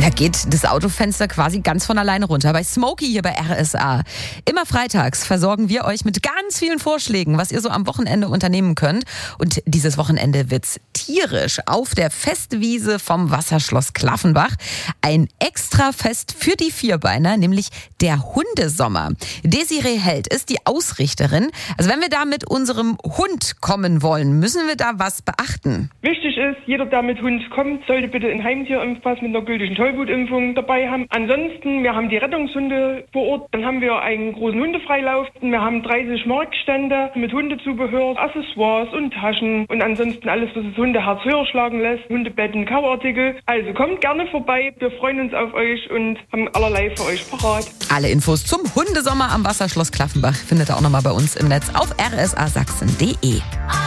Da geht das Autofenster quasi ganz von alleine runter. Bei Smokey hier bei RSA. Immer freitags versorgen wir euch mit ganz vielen Vorschlägen, was ihr so am Wochenende unternehmen könnt. Und dieses Wochenende wird's tierisch auf der Festwiese vom Wasserschloss Klaffenbach. Ein Extrafest für die Vierbeiner, nämlich der Hundesommer. Desiree Held ist die Ausrichterin. Also wenn wir da mit unserem Hund kommen wollen, müssen wir da was beachten? Wichtig ist, jeder, der mit Hund kommt, sollte bitte einen Heimtierimpfpass mit einer gültigen Tollwutimpfung dabei haben. Ansonsten, wir haben die Rettungshunde vor Ort. Dann haben wir einen großen Hundefreilauf. Wir haben 30 Marktstände mit Hundezubehör, Accessoires und Taschen. Und ansonsten alles, was das Hundeherz höher schlagen lässt. Hundebetten, Kauartikel. Also kommt gerne vorbei. Wir freuen uns auf euch und haben allerlei für euch parat. Alle Infos zum Hundesommer am Wasserschloss Klaffenbach findet ihr auch nochmal bei uns im Netz auf rsasachsen.de.